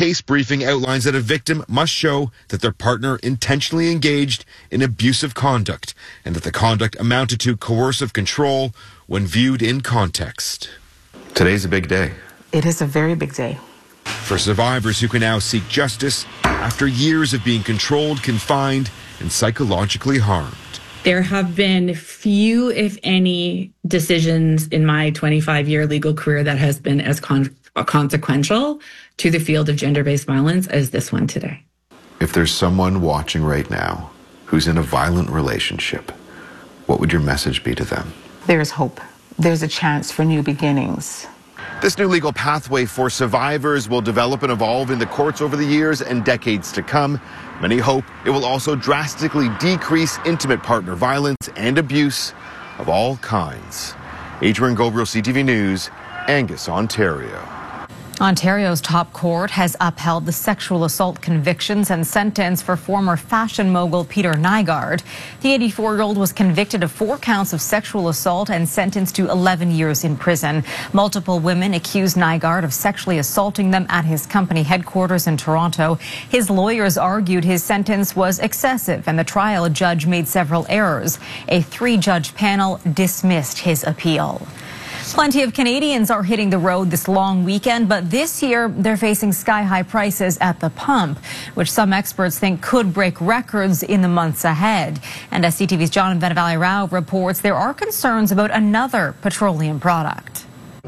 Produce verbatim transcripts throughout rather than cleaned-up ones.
case briefing outlines that a victim must show that their partner intentionally engaged in abusive conduct and that the conduct amounted to coercive control when viewed in context. Today's a big day. It is a very big day. For survivors who can now seek justice after years of being controlled, confined, and psychologically harmed. There have been few, if any, decisions in my twenty-five-year legal career that has been as con- consequential to the field of gender-based violence as this one today. If there's someone watching right now who's in a violent relationship, what would your message be to them? There's hope. There's a chance for new beginnings. This new legal pathway for survivors will develop and evolve in the courts over the years and decades to come. Many hope it will also drastically decrease intimate partner violence and abuse of all kinds. Adrian Gobriel, C T V News, Angus, Ontario. Ontario's top court has upheld the sexual assault convictions and sentence for former fashion mogul Peter Nygard. The eighty-four-year-old was convicted of four counts of sexual assault and sentenced to eleven years in prison. Multiple women accused Nygard of sexually assaulting them at his company headquarters in Toronto. His lawyers argued his sentence was excessive and the trial judge made several errors. A three-judge panel dismissed his appeal. Plenty of Canadians are hitting the road this long weekend, but this year they're facing sky-high prices at the pump, which some experts think could break records in the months ahead. And as C T V's John Venevali Rao reports, there are concerns about another petroleum product.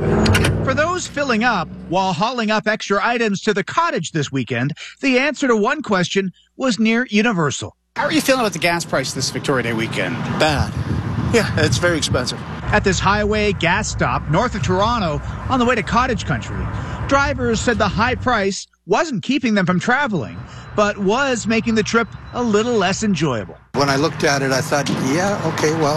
For those filling up while hauling up extra items to the cottage this weekend, the answer to one question was near universal. How are you feeling about the gas price this Victoria Day weekend? Bad. Yeah, it's very expensive. At this highway gas stop north of Toronto on the way to cottage country, drivers said the high price wasn't keeping them from traveling, but was making the trip a little less enjoyable. When I looked at it, I thought, yeah, okay, well,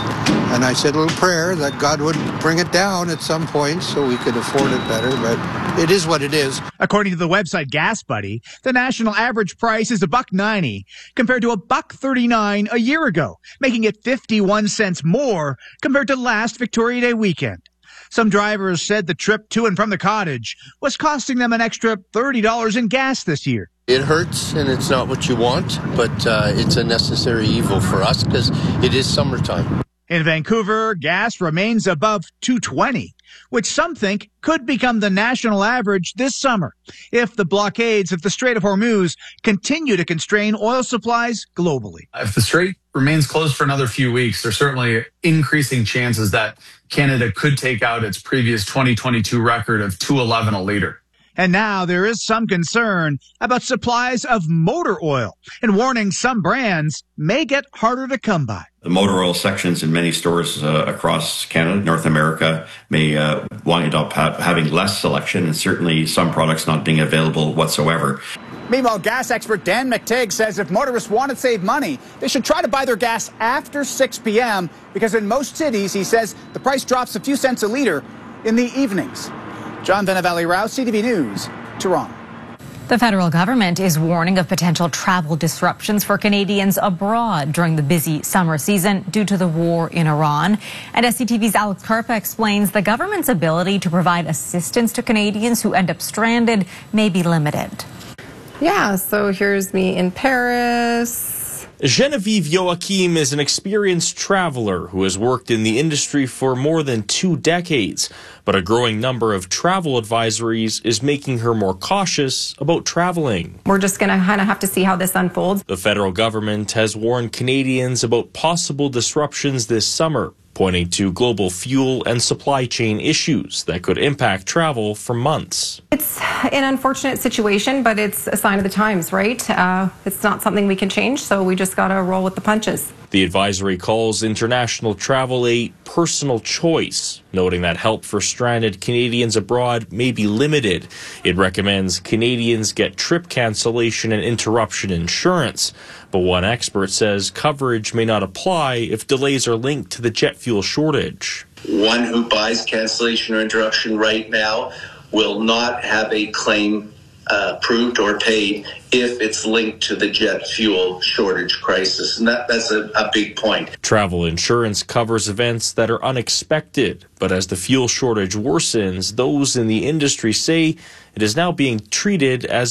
and I said a little prayer that God would bring it down at some point so we could afford it better, but it is what it is. According to the website Gas Buddy, the national average price is a buck ninety compared to a buck thirty-nine a year ago, making it fifty-one cents more compared to last Victoria Day weekend. Some drivers said the trip to and from the cottage was costing them an extra thirty dollars in gas this year. It hurts and it's not what you want, but uh, it's a necessary evil for us because it is summertime. In Vancouver, gas remains above two twenty, which some think could become the national average this summer if the blockades of the Strait of Hormuz continue to constrain oil supplies globally. If the Strait remains closed for another few weeks, there's certainly increasing chances that Canada could take out its previous twenty twenty-two record of two eleven a litre. And now there is some concern about supplies of motor oil and warning some brands may get harder to come by. The motor oil sections in many stores uh, across Canada, North America, may uh, wind up ha- having less selection and certainly some products not being available whatsoever. Meanwhile, gas expert Dan McTigg says if motorists want to save money, they should try to buy their gas after six p.m. because in most cities, he says, the price drops a few cents a litre in the evenings. John Venevali Rao, C T V News, Toronto. The federal government is warning of potential travel disruptions for Canadians abroad during the busy summer season due to the war in Iran. And as C T V's Alex Karpa explains, the government's ability to provide assistance to Canadians who end up stranded may be limited. Yeah, so here's me in Paris. Genevieve Joachim is an experienced traveler who has worked in the industry for more than two decades, but a growing number of travel advisories is making her more cautious about traveling. We're just going to kind of have to see how this unfolds. The federal government has warned Canadians about possible disruptions this summer, pointing to global fuel and supply chain issues that could impact travel for months. It's an unfortunate situation, but it's a sign of the times, right? Uh, it's not something we can change, so we just got to roll with the punches. The advisory calls international travel a personal choice, noting that help for stranded Canadians abroad may be limited. It recommends Canadians get trip cancellation and interruption insurance, but one expert says coverage may not apply if delays are linked to the jet fuel shortage. One who buys cancellation or interruption right now will not have a claim uh, approved or paid if it's linked to the jet fuel shortage crisis. And that, that's a, a big point. Travel insurance covers events that are unexpected, but as the fuel shortage worsens, those in the industry say it is now being treated as